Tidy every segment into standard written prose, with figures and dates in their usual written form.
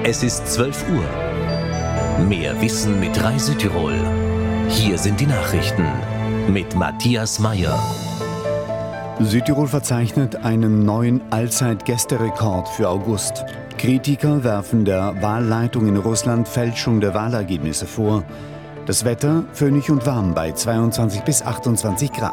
Es ist 12 Uhr. Mehr Wissen mit Reisetirol. Hier sind die Nachrichten mit Matthias Meyer. Südtirol verzeichnet einen neuen Allzeitgästerekord für August. Kritiker werfen der Wahlleitung in Russland Fälschung der Wahlergebnisse vor. Das Wetter föhnig und warm bei 22 bis 28 Grad.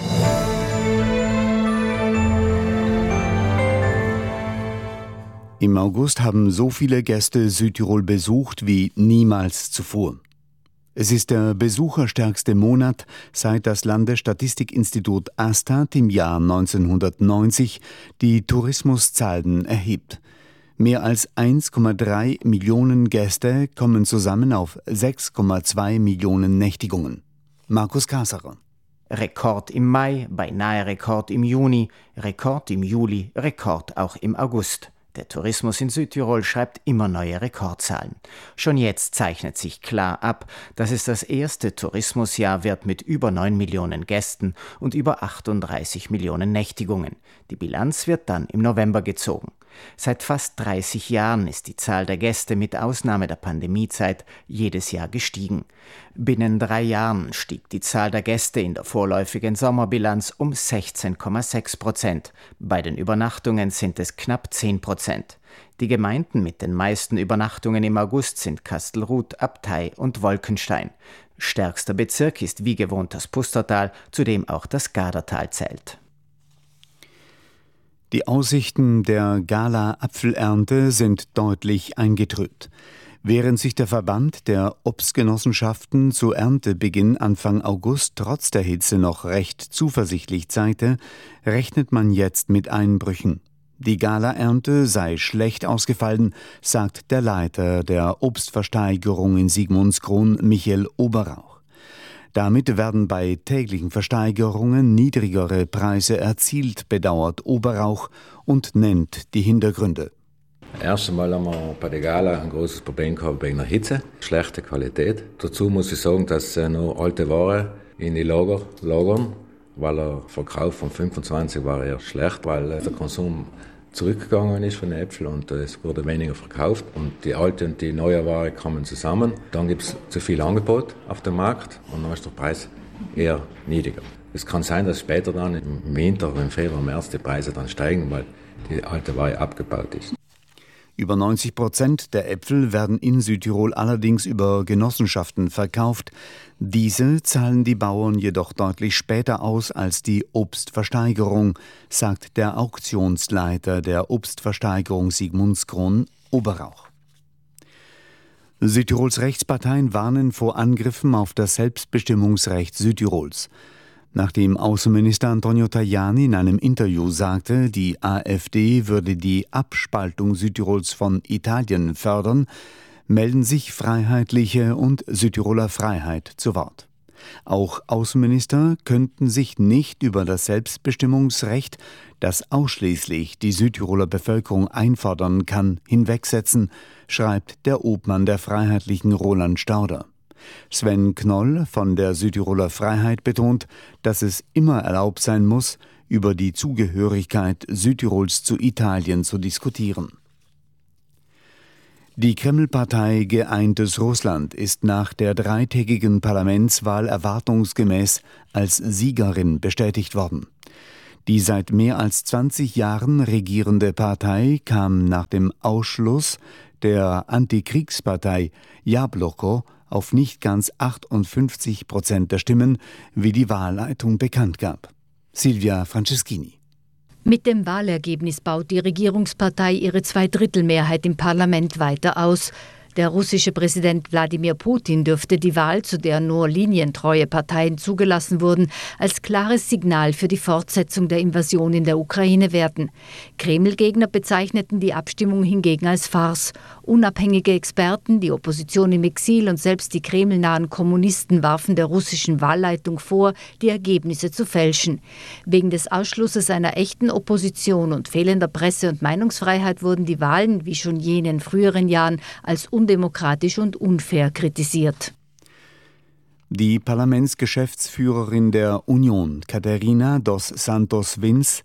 Im August haben so viele Gäste Südtirol besucht wie niemals zuvor. Es ist der besucherstärkste Monat, seit das Landesstatistikinstitut AStA im Jahr 1990 die Tourismuszahlen erhebt. Mehr als 1,3 Millionen Gäste kommen zusammen auf 6,2 Millionen Nächtigungen. Markus Kaserer. Rekord im Mai, beinahe Rekord im Juni, Rekord im Juli, Rekord auch im August. Der Tourismus in Südtirol schreibt immer neue Rekordzahlen. Schon jetzt zeichnet sich klar ab, dass es das erste Tourismusjahr wird mit über 9 Millionen Gästen und über 38 Millionen Nächtigungen. Die Bilanz wird dann im November gezogen. Seit fast 30 Jahren ist die Zahl der Gäste mit Ausnahme der Pandemiezeit jedes Jahr gestiegen. Binnen 3 Jahren stieg die Zahl der Gäste in der vorläufigen Sommerbilanz um 16,6%. Bei den Übernachtungen sind es knapp 10%. Die Gemeinden mit den meisten Übernachtungen im August sind Kastelruth, Abtei und Wolkenstein. Stärkster Bezirk ist wie gewohnt das Pustertal, zu dem auch das Gardertal zählt. Die Aussichten der Gala-Apfelernte sind deutlich eingetrübt. Während sich der Verband der Obstgenossenschaften zu Erntebeginn Anfang August trotz der Hitze noch recht zuversichtlich zeigte, rechnet man jetzt mit Einbrüchen. Die Gala-Ernte sei schlecht ausgefallen, sagt der Leiter der Obstversteigerung in Sigmundskron, Michael Oberrauch. Damit werden bei täglichen Versteigerungen niedrigere Preise erzielt, bedauert Oberrauch und nennt die Hintergründe. Erst einmal haben wir bei der Gala ein großes Problem gehabt wegen der Hitze, schlechte Qualität. Dazu muss ich sagen, dass noch alte Ware in die Lager lagern, weil der Verkauf von 25 war eher schlecht, weil der Konsum zurückgegangen ist von den Äpfeln und es wurde weniger verkauft und die alte und die neue Ware kommen zusammen. Dann gibt es zu viel Angebot auf dem Markt und dann ist der Preis eher niedriger. Es kann sein, dass später dann im Winter, im Februar, März die Preise dann steigen, weil die alte Ware abgebaut ist. Über 90% der Äpfel werden in Südtirol allerdings über Genossenschaften verkauft. Diese zahlen die Bauern jedoch deutlich später aus als die Obstversteigerung, sagt der Auktionsleiter der Obstversteigerung Sigmundskron, Oberrauch. Südtirols Rechtsparteien warnen vor Angriffen auf das Selbstbestimmungsrecht Südtirols. Nachdem Außenminister Antonio Tajani in einem Interview sagte, die AfD würde die Abspaltung Südtirols von Italien fördern, melden sich Freiheitliche und Südtiroler Freiheit zu Wort. Auch Außenminister könnten sich nicht über das Selbstbestimmungsrecht, das ausschließlich die Südtiroler Bevölkerung einfordern kann, hinwegsetzen, schreibt der Obmann der Freiheitlichen Roland Stauder. Sven Knoll von der Südtiroler Freiheit betont, dass es immer erlaubt sein muss, über die Zugehörigkeit Südtirols zu Italien zu diskutieren. Die Kreml-Partei Geeintes Russland ist nach der 3-tägigen Parlamentswahl erwartungsgemäß als Siegerin bestätigt worden. Die seit mehr als 20 Jahren regierende Partei kam nach dem Ausschluss der Antikriegspartei Jabloko auf nicht ganz 58% der Stimmen, wie die Wahlleitung bekannt gab. Silvia Franceschini. Mit dem Wahlergebnis baut die Regierungspartei ihre 2/3 im Parlament weiter aus. Der russische Präsident Wladimir Putin dürfte die Wahl, zu der nur linientreue Parteien zugelassen wurden, als klares Signal für die Fortsetzung der Invasion in der Ukraine werten. Kreml-Gegner bezeichneten die Abstimmung hingegen als Farce. Unabhängige Experten, die Opposition im Exil und selbst die kremlnahen Kommunisten warfen der russischen Wahlleitung vor, die Ergebnisse zu fälschen. Wegen des Ausschlusses einer echten Opposition und fehlender Presse- und Meinungsfreiheit wurden die Wahlen, wie schon jenen früheren Jahren, als undemokratisch und unfair kritisiert. Die Parlamentsgeschäftsführerin der Union, Caterina dos Santos Vins,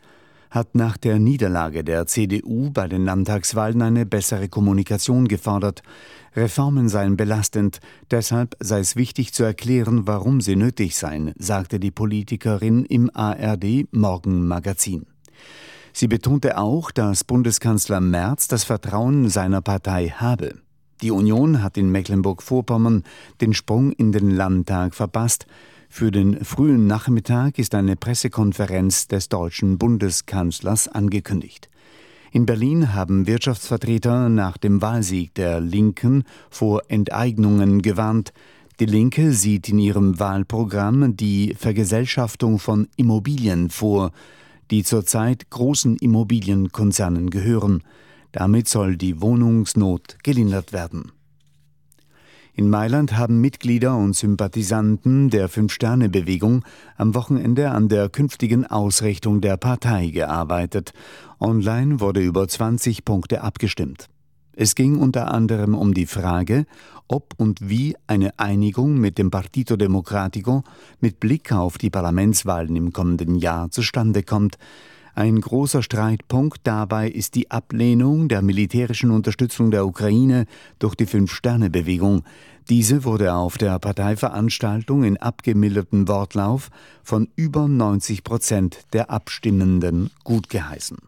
hat nach der Niederlage der CDU bei den Landtagswahlen eine bessere Kommunikation gefordert. Reformen seien belastend, deshalb sei es wichtig zu erklären, warum sie nötig seien, sagte die Politikerin im ARD-Morgenmagazin. Sie betonte auch, dass Bundeskanzler Merz das Vertrauen seiner Partei habe. Die Union hat in Mecklenburg-Vorpommern den Sprung in den Landtag verpasst. Für den frühen Nachmittag ist eine Pressekonferenz des deutschen Bundeskanzlers angekündigt. In Berlin haben Wirtschaftsvertreter nach dem Wahlsieg der Linken vor Enteignungen gewarnt. Die Linke sieht in ihrem Wahlprogramm die Vergesellschaftung von Immobilien vor, die zurzeit großen Immobilienkonzernen gehören. Damit soll die Wohnungsnot gelindert werden. In Mailand haben Mitglieder und Sympathisanten der Fünf-Sterne-Bewegung am Wochenende an der künftigen Ausrichtung der Partei gearbeitet. Online wurde über 20 Punkte abgestimmt. Es ging unter anderem um die Frage, ob und wie eine Einigung mit dem Partito Democratico mit Blick auf die Parlamentswahlen im kommenden Jahr zustande kommt. Ein großer Streitpunkt dabei ist die Ablehnung der militärischen Unterstützung der Ukraine durch die Fünf-Sterne-Bewegung. Diese wurde auf der Parteiveranstaltung in abgemildertem Wortlauf von über 90% der Abstimmenden gutgeheißen.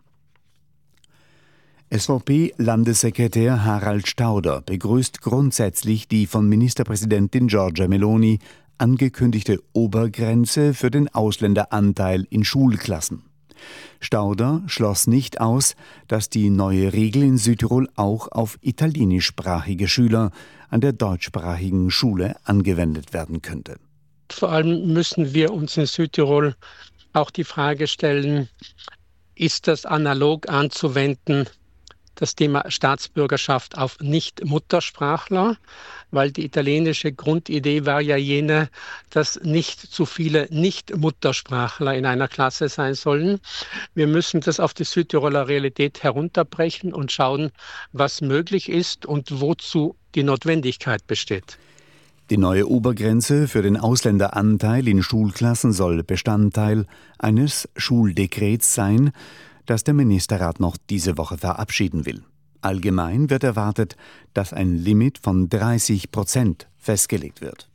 SVP-Landessekretär Harald Stauder begrüßt grundsätzlich die von Ministerpräsidentin Giorgia Meloni angekündigte Obergrenze für den Ausländeranteil in Schulklassen. Stauder schloss nicht aus, dass die neue Regel in Südtirol auch auf italienischsprachige Schüler an der deutschsprachigen Schule angewendet werden könnte. Vor allem müssen wir uns in Südtirol auch die Frage stellen, ist das analog anzuwenden, das Thema Staatsbürgerschaft auf Nicht-Muttersprachler, weil die italienische Grundidee war ja jene, dass nicht zu viele Nicht-Muttersprachler in einer Klasse sein sollen. Wir müssen das auf die Südtiroler Realität herunterbrechen und schauen, was möglich ist und wozu die Notwendigkeit besteht. Die neue Obergrenze für den Ausländeranteil in Schulklassen soll Bestandteil eines Schuldekrets sein, das der Ministerrat noch diese Woche verabschieden will. Allgemein wird erwartet, dass ein Limit von 30% festgelegt wird.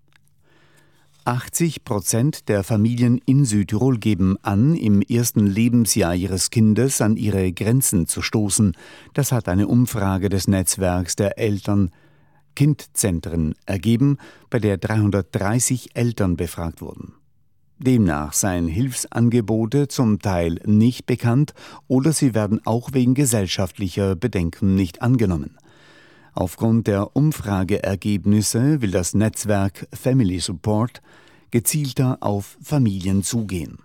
80% der Familien in Südtirol geben an, im ersten Lebensjahr ihres Kindes an ihre Grenzen zu stoßen. Das hat eine Umfrage des Netzwerks der Eltern-Kind-Zentren ergeben, bei der 330 Eltern befragt wurden. Demnach seien Hilfsangebote zum Teil nicht bekannt oder sie werden auch wegen gesellschaftlicher Bedenken nicht angenommen. Aufgrund der Umfrageergebnisse will das Netzwerk Family Support gezielter auf Familien zugehen.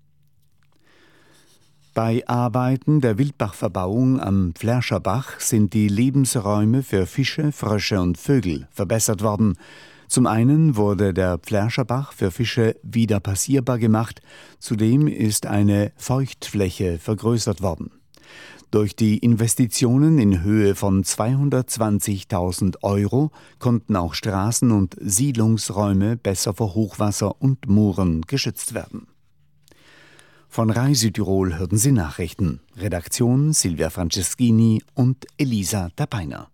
Bei Arbeiten der Wildbachverbauung am Flärscher sind die Lebensräume für Fische, Frösche und Vögel verbessert worden. Zum einen wurde der Flärscher für Fische wieder passierbar gemacht, zudem ist eine Feuchtfläche vergrößert worden. Durch die Investitionen in Höhe von 220.000 € konnten auch Straßen und Siedlungsräume besser vor Hochwasser und Mooren geschützt werden. Von RAI Südtirol hörten Sie Nachrichten. Redaktion Silvia Franceschini und Elisa Tapeiner.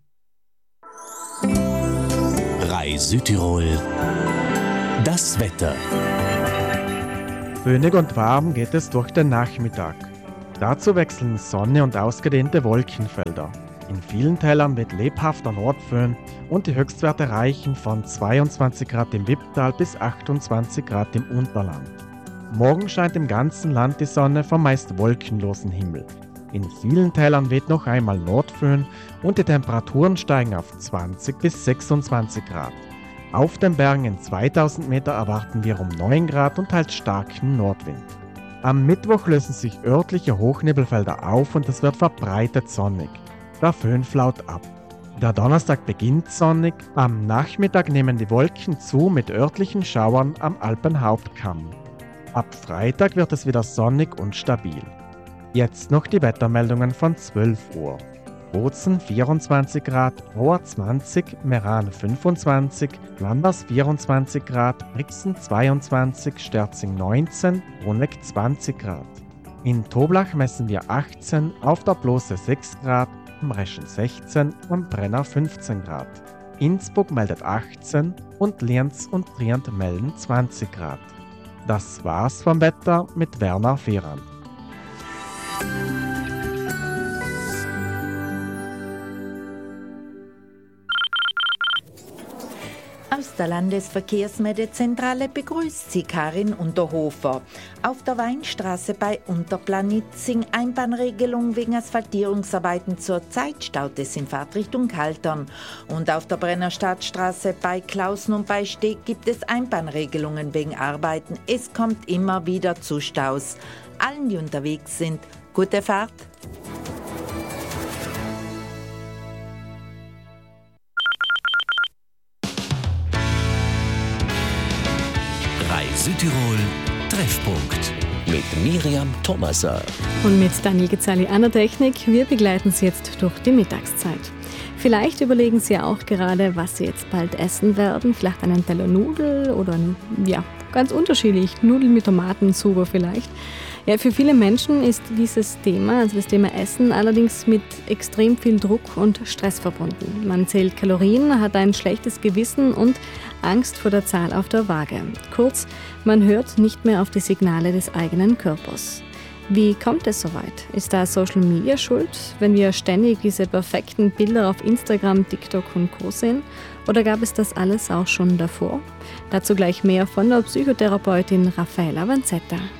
RAI Südtirol. Das Wetter. Föhnig und warm geht es durch den Nachmittag. Dazu wechseln Sonne und ausgedehnte Wolkenfelder. In vielen Tälern weht lebhafter Nordföhn und die Höchstwerte reichen von 22 Grad im Wipptal bis 28 Grad im Unterland. Morgen scheint im ganzen Land die Sonne vom meist wolkenlosen Himmel. In vielen Tälern weht noch einmal Nordföhn und die Temperaturen steigen auf 20 bis 26 Grad. Auf den Bergen in 2000 Meter erwarten wir um 9 Grad und teils starken Nordwind. Am Mittwoch lösen sich örtliche Hochnebelfelder auf und es wird verbreitet sonnig. Der Föhn flaut ab. Der Donnerstag beginnt sonnig, am Nachmittag nehmen die Wolken zu mit örtlichen Schauern am Alpenhauptkamm. Ab Freitag wird es wieder sonnig und stabil. Jetzt noch die Wettermeldungen von 12 Uhr. Bozen 24 Grad, Rohr 20, Meran 25, Flanders 24 Grad, Brixen 22, Sterzing 19, Bruneck 20 Grad. In Toblach messen wir 18, auf der Blose 6 Grad, am Reschen 16, am Brenner 15 Grad. Innsbruck meldet 18 und Lienz und Trient melden 20 Grad. Das war's vom Wetter mit Werner Fehrand. Aus der Landesverkehrsmeldezentrale begrüßt Sie Karin Unterhofer. Auf der Weinstraße bei Unterplanitzing Einbahnregelung wegen Asphaltierungsarbeiten zurzeit staut es in Fahrtrichtung Kaltern. Und auf der Brennerstadtstraße bei Klausen und bei Steg gibt es Einbahnregelungen wegen Arbeiten. Es kommt immer wieder zu Staus. Allen, die unterwegs sind, gute Fahrt! Südtirol Treffpunkt mit Miriam Thomaser. Und mit Daniel Gezali an der Technik. Wir begleiten Sie jetzt durch die Mittagszeit. Vielleicht überlegen Sie auch gerade, was Sie jetzt bald essen werden. Vielleicht einen Teller Nudeln oder ganz unterschiedlich. Nudeln mit Tomatensuppe vielleicht. Ja, für viele Menschen ist dieses Thema, also das Thema Essen, allerdings mit extrem viel Druck und Stress verbunden. Man zählt Kalorien, hat ein schlechtes Gewissen und Angst vor der Zahl auf der Waage. Kurz, man hört nicht mehr auf die Signale des eigenen Körpers. Wie kommt es so weit? Ist da Social Media schuld, wenn wir ständig diese perfekten Bilder auf Instagram, TikTok und Co. sehen? Oder gab es das alles auch schon davor? Dazu gleich mehr von der Psychotherapeutin Raffaella Vanzetta.